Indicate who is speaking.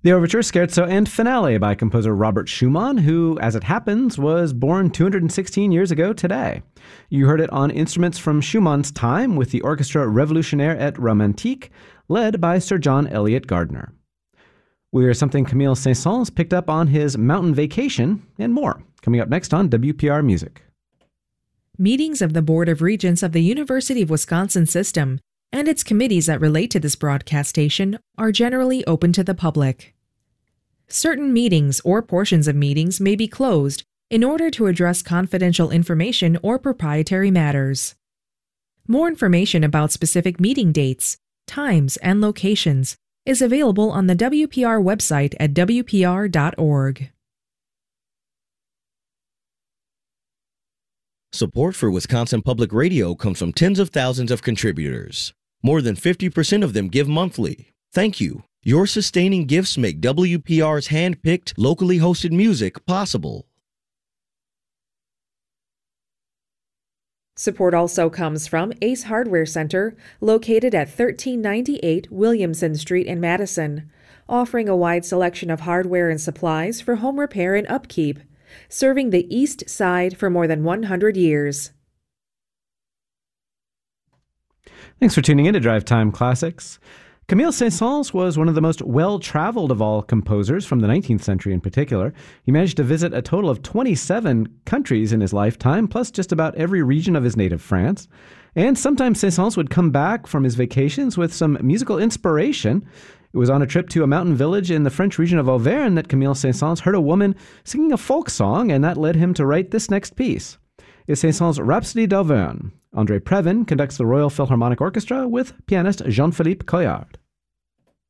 Speaker 1: The Overture, Scherzo, and Finale by composer Robert Schumann, who, as it happens, was born 216 years ago today. You heard it on instruments from Schumann's time with the Orchestra Révolutionnaire et Romantique, led by Sir John Eliot Gardiner. We hear something Camille Saint-Saëns picked up on his mountain vacation, and more, coming up next on WPR Music.
Speaker 2: Meetings of the Board of Regents of the University of Wisconsin System and its committees that relate to this broadcast station are generally open to the public. Certain meetings or portions of meetings may be closed in order to address confidential information or proprietary matters. More information about specific meeting dates, times, and locations is available on the WPR website at wpr.org.
Speaker 3: Support for Wisconsin Public Radio comes from tens of thousands of contributors. More than 50% of them give monthly. Thank you. Your sustaining gifts make WPR's hand-picked, locally hosted music possible.
Speaker 2: Support also comes from Ace Hardware Center, located at 1398 Williamson Street in Madison, offering a wide selection of hardware and supplies for home repair and upkeep, serving the East Side for more than 100 years.
Speaker 1: Thanks for tuning in to Drive Time Classics. Camille Saint-Saëns was one of the most well-traveled of all composers from the 19th century in particular. He managed to visit a total of 27 countries in his lifetime, plus just about every region of his native France. And sometimes Saint-Saëns would come back from his vacations with some musical inspiration. It was on a trip to a mountain village in the French region of Auvergne that Camille Saint-Saëns heard a woman singing a folk song, and that led him to write this next piece. It's Saint-Saëns' Rhapsody d'Auvergne. André Previn conducts the Royal Philharmonic Orchestra with pianist Jean-Philippe Collard.